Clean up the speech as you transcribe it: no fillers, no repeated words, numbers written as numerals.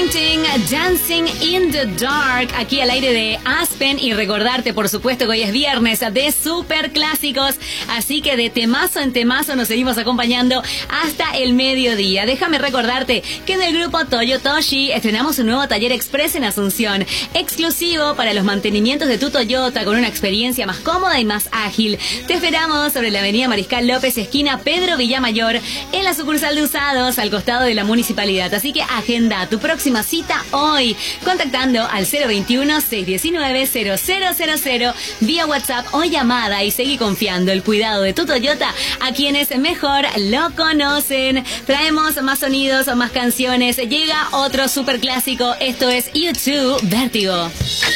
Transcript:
Pointing, Dancing in the Dark, aquí al aire de Aspen, y recordarte, por supuesto, que hoy es viernes de super clásicos, así que de temazo en temazo nos seguimos acompañando hasta el mediodía. Déjame recordarte que en el grupo Toyotoshi estrenamos un nuevo taller express en Asunción, exclusivo para los mantenimientos de tu Toyota, con una experiencia más cómoda y más ágil. Te esperamos sobre la avenida Mariscal López, esquina Pedro Villamayor, en la sucursal de Usados, al costado de la municipalidad. Así que agenda tu próxima cita hoy, contactando al 021-619-0000 vía WhatsApp o llamada, y seguí confiando el cuidado de tu Toyota a quienes mejor lo conocen. Traemos más sonidos, más canciones. Llega otro super clásico. Esto es U2, Vértigo.